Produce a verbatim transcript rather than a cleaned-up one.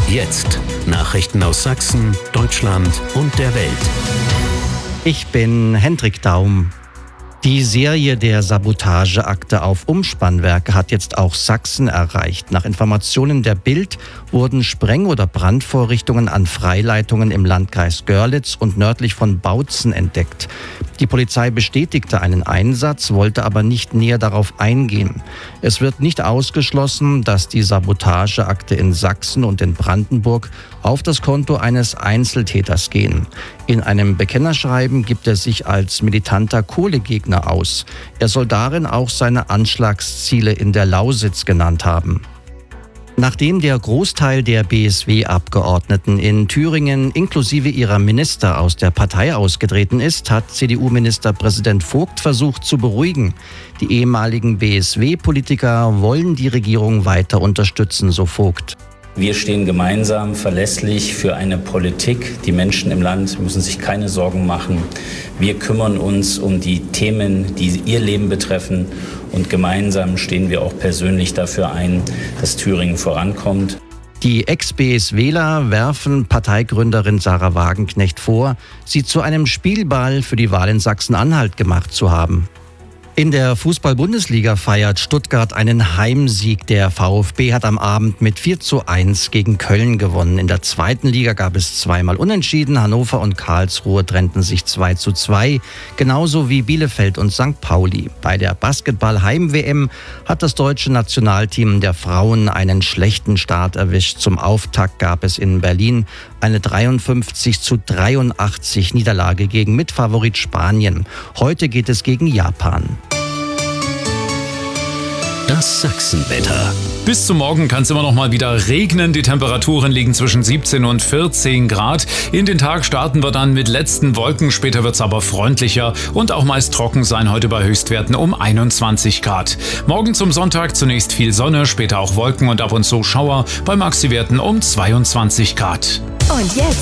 Jetzt Nachrichten aus Sachsen, Deutschland und der Welt. Ich bin Hendrik Daum. Die Serie der Sabotageakte auf Umspannwerke hat jetzt auch Sachsen erreicht. Nach Informationen der Bild wurden Spreng- oder Brandvorrichtungen an Freileitungen im Landkreis Görlitz und nördlich von Bautzen entdeckt. Die Polizei bestätigte einen Einsatz, wollte aber nicht näher darauf eingehen. Es wird nicht ausgeschlossen, dass die Sabotageakte in Sachsen und in Brandenburg auf das Konto eines Einzeltäters gehen. In einem Bekennerschreiben gibt er sich als militanter Kohlegegner aus. Er soll darin auch seine Anschlagsziele in der Lausitz genannt haben. Nachdem der Großteil der B S W-Abgeordneten in Thüringen inklusive ihrer Minister aus der Partei ausgetreten ist, hat C D U-Ministerpräsident Vogt versucht zu beruhigen. Die ehemaligen B S W-Politiker wollen die Regierung weiter unterstützen, so Vogt. Wir stehen gemeinsam verlässlich für eine Politik. Die Menschen im Land müssen sich keine Sorgen machen. Wir kümmern uns um die Themen, die ihr Leben betreffen. Und gemeinsam stehen wir auch persönlich dafür ein, dass Thüringen vorankommt. Die Ex-BSWler werfen Parteigründerin Sarah Wagenknecht vor, sie zu einem Spielball für die Wahl in Sachsen-Anhalt gemacht zu haben. In der Fußball-Bundesliga feiert Stuttgart einen Heimsieg. Der VfB hat am Abend mit vier zu eins gegen Köln gewonnen. In der zweiten Liga gab es zweimal Unentschieden. Hannover und Karlsruhe trennten sich zwei zu zwei, genauso wie Bielefeld und Sankt Pauli. Bei der Basketball-Heim-W M hat das deutsche Nationalteam der Frauen einen schlechten Start erwischt. Zum Auftakt gab es in Berlin eine dreiundfünfzig zu dreiundachtzig Niederlage gegen Mitfavorit Spanien. Heute geht es gegen Japan. Das Sachsenwetter. Bis zum Morgen kann es immer noch mal wieder regnen. Die Temperaturen liegen zwischen siebzehn und vierzehn Grad. In den Tag starten wir dann mit letzten Wolken. Später wird es aber freundlicher und auch meist trocken sein. Heute bei Höchstwerten um einundzwanzig Grad. Morgen zum Sonntag zunächst viel Sonne, später auch Wolken und ab und zu Schauer. Bei Maxiwerten um zweiundzwanzig Grad. Und jetzt